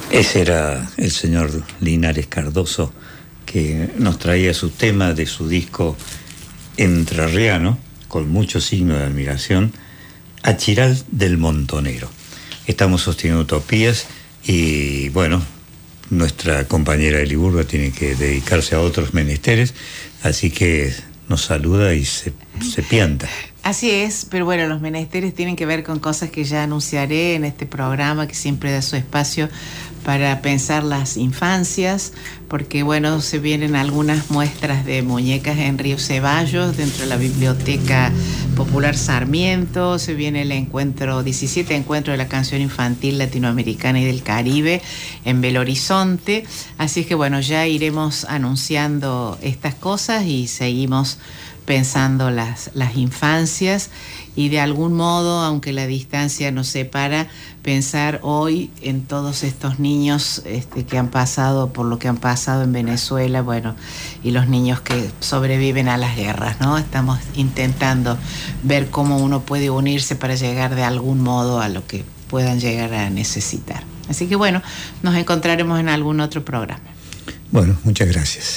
Ese era el señor Linares Cardoso, que nos traía su tema de su disco entrerriano, con mucho signo de admiración, Achiral del Montonero. Estamos sosteniendo Utopías y, bueno, nuestra compañera Eliburga tiene que dedicarse a otros menesteres, así que nos saluda y se pianta. Así es, pero bueno, los menesteres tienen que ver con cosas que ya anunciaré en este programa, que siempre da su espacio para pensar las infancias, porque bueno, se vienen algunas muestras de muñecas en Río Ceballos, dentro de la Biblioteca Popular Sarmiento, se viene el 17 encuentro de la canción infantil latinoamericana y del Caribe en Belo Horizonte, así es que bueno, ya iremos anunciando estas cosas y seguimos pensando las infancias y de algún modo, aunque la distancia nos separa, pensar hoy en todos estos niños que han pasado por lo que han pasado en Venezuela, bueno, y los niños que sobreviven a las guerras, ¿no? Estamos intentando ver cómo uno puede unirse para llegar de algún modo a lo que puedan llegar a necesitar. Así que bueno, nos encontraremos en algún otro programa. Bueno, muchas gracias.